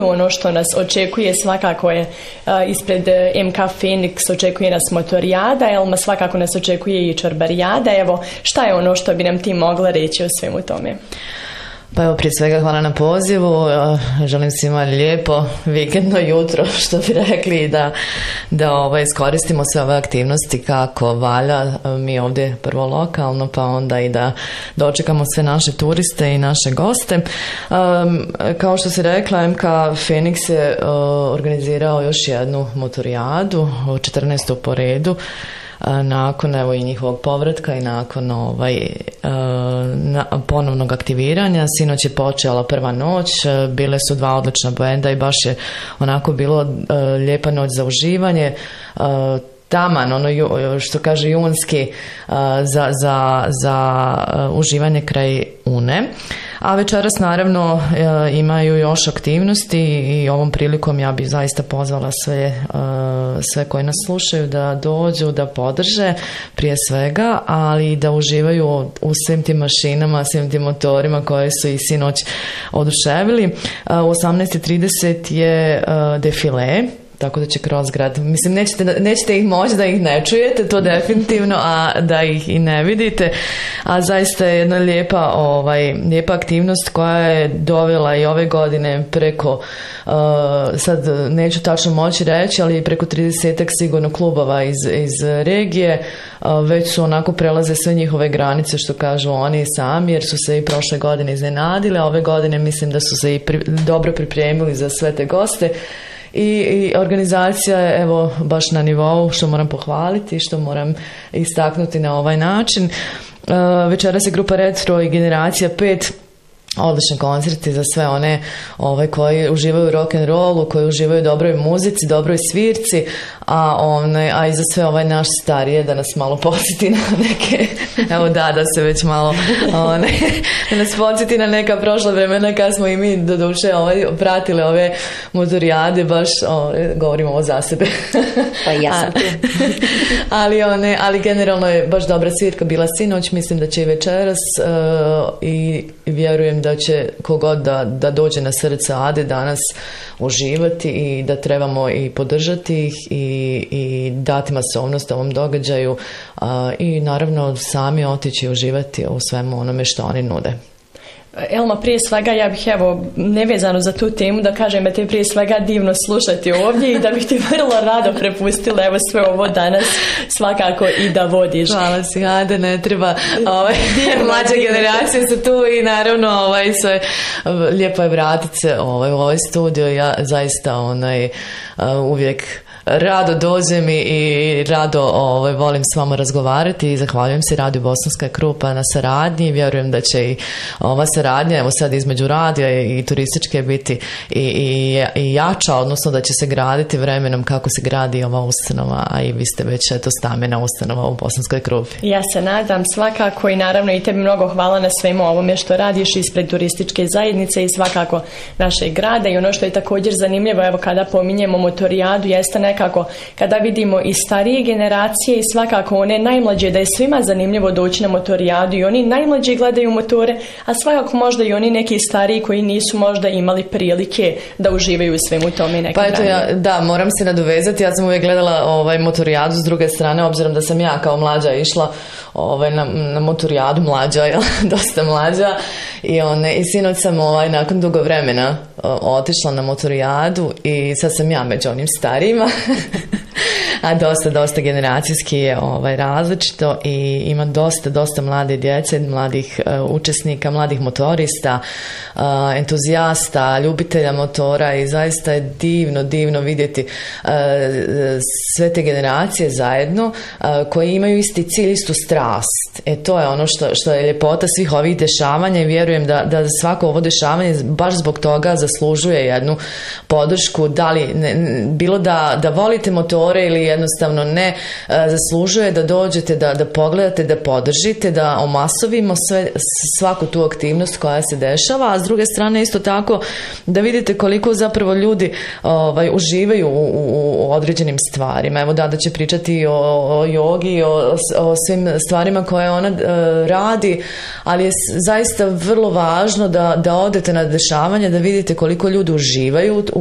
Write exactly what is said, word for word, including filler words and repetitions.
Ono što nas očekuje svakako je uh, ispred M K Phoenix očekuje nas motorijada, Elma svakako nas očekuje i čorbarijada. Evo, šta je ono što bi nam ti mogla reći o svemu tome? Pa evo, prije svega hvala na pozivu, želim svima lijepo vikendno jutro, što bi rekli, da, da ovaj, iskoristimo sve ove aktivnosti kako valja, mi ovdje prvo lokalno, pa onda i da dočekamo sve naše turiste i naše goste. Um, kao što si rekla, M K Phoenix je uh, organizirao još jednu motorijadu, četrnaestu po redu, nakon evo i njihovog povratka i nakon ovaj na, ponovnog aktiviranja. Sinoć je počela prva noć, bile su dva odlična benda i baš je onako bilo lijepa noć za uživanje, taman, ono što kaže junski, za, za, za uživanje kraj Une. A večeras naravno imaju još aktivnosti i ovom prilikom ja bih zaista pozvala sve, sve koji nas slušaju da dođu, da podrže prije svega, ali da uživaju u svim tim mašinama, svim tim motorima koje su i sinoć oduševili. U osamnaest i trideset je defile, tako da će kroz grad, mislim, nećete, nećete ih moći da ih ne čujete, to definitivno, a da ih i ne vidite, a zaista je jedna lijepa, ovaj, lijepa aktivnost koja je dovela i ove godine preko, uh, sad neću tačno moći reći, ali preko tridesetak sigurno klubova iz, iz regije, uh, već su onako prelaze sve njihove granice, što kažu oni sami, jer su se i prošle godine iznenadile, a ove godine mislim da su se i pri, dobro pripremili za sve te goste. I, i organizacija je evo baš na nivou, što moram pohvaliti, što moram istaknuti na ovaj način. Uh, večeras je grupa Retro i Generacija pet, odlični koncerti za sve one ovaj, koji uživaju u rock and rollu, koji uživaju u dobroj muzici, dobroj svirci, a, one, a i za sve ovaj naš starije da nas malo podsjeti na neke, evo da, da se već malo one, da nas podsjeti na neka prošla vremena kad smo i mi do duše ovaj, pratili ove motorijade, baš ovaj, govorimo ovo za sebe. Pa ja sam tu. ali, one, ali generalno je baš dobra svirka bila sinoć, mislim da će i večeras uh, i vjerujem da će kogod da, da dođe na srce Ade danas uživati i da trebamo i podržati ih i, i dati masovnost ovom događaju a, i naravno sami otići i uživati u svemu onome što oni nude. Elma, prije svega ja bih evo nevezano za tu temu da kažem da te prije svega divno slušati ovdje i da bih ti vrlo rado prepustila evo sve ovo danas svakako i da vodiš. Hvala si, Ade, ne treba, ovaj, mlađe generacije su tu i naravno ovaj, sve, lijepo je vratiti se ovaj, u ovaj studio, ja zaista onaj, uvijek rado dođem i, i rado ovaj, volim s vama razgovarati i zahvaljujem se Radio Bosanska Krupa na saradnji. Vjerujem da će i ova saradnja, evo sad između radija i, i turističke biti i, i, i jača, odnosno da će se graditi vremenom kako se gradi ova ustanova, a i vi ste već eto stambena ustanova u Bosanskoj Krupi. Ja se nadam svakako i naravno i tebi mnogo hvala na svemu ovome što radiš ispred turističke zajednice i svakako našeg grada. I ono što je također zanimljivo, evo kada pominjemo motorijadu, jeste nekako kada vidimo i starije generacije i svakako one najmlađe, da je svima zanimljivo doći na motorijadu i oni najmlađi gledaju motore, a svakako možda i oni neki stariji koji nisu možda imali prilike da uživaju u svemu tome nekad. Pa eto ja, da, moram se nadovezati, ja sam uvijek gledala ovaj, motorijadu s druge strane, obzirom da sam ja kao mlađa išla ovaj, na, na motorijadu, mlađa, jel, dosta mlađa i, one, i sinoć sam ovaj, nakon dugo vremena o, otišla na motorijadu i sad sam ja među onim starijima a dosta, dosta generacijski je ovaj, različito i ima dosta, dosta mlade djece, mladih uh, učesnika, mladih motorista, uh, entuzijasta, ljubitelja motora i zaista je divno, divno vidjeti uh, sve te generacije zajedno uh, koji imaju isti cilj, istu strast. E to je ono što, što je ljepota svih ovih dešavanja i vjerujem da, da svako ovo dešavanje baš zbog toga zaslužuje jednu podršku, da li, ne, bilo da, da volite motore ili jednostavno ne zaslužuje da dođete, da, da pogledate, da podržite, da omasovimo sve, svaku tu aktivnost koja se dešava, a s druge strane isto tako da vidite koliko zapravo ljudi ovaj, uživaju u, u, u određenim stvarima. Evo Dada će pričati o, o jogi, o, o svim stvarima koje ona uh, radi, ali je zaista vrlo važno da, da odete na dešavanje, da vidite koliko ljudi uživaju